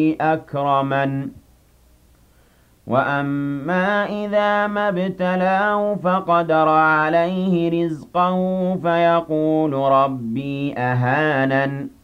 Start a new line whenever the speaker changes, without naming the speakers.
أكرمن وأما إذا ما ابتلاه فقدر عليه رزقه فيقول ربي أهانن